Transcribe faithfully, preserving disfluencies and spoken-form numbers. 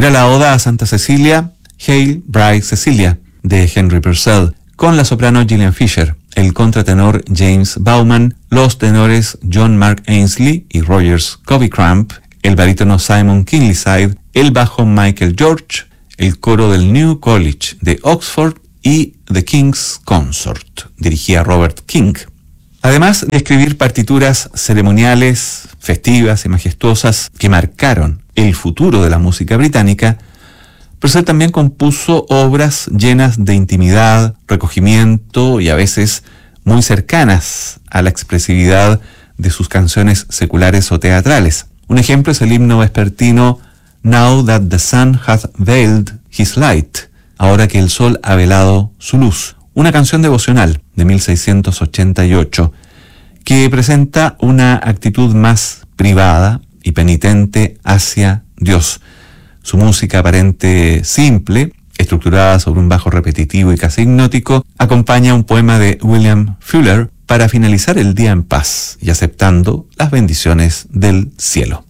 Era la oda a Santa Cecilia, Hail, Bride Cecilia, de Henry Purcell, con la soprano Gillian Fisher, el contratenor James Bauman, los tenores John Mark Ainsley y Rogers Covey-Cramp, el barítono Simon Kinleyside, el bajo Michael George, el coro del New College de Oxford y The King's Consort, dirigía Robert King. Además de escribir partituras ceremoniales, festivas y majestuosas que marcaron el futuro de la música británica, Purcell también compuso obras llenas de intimidad, recogimiento y a veces muy cercanas a la expresividad de sus canciones seculares o teatrales. Un ejemplo es el himno vespertino Now That the Sun Hath Veiled His Light, ahora que el sol ha velado su luz, una canción devocional de mil seiscientos ochenta y ocho que presenta una actitud más privada y penitente hacia Dios. Su música aparente simple, estructurada sobre un bajo repetitivo y casi hipnótico, acompaña un poema de William Fuller para finalizar el día en paz y aceptando las bendiciones del cielo.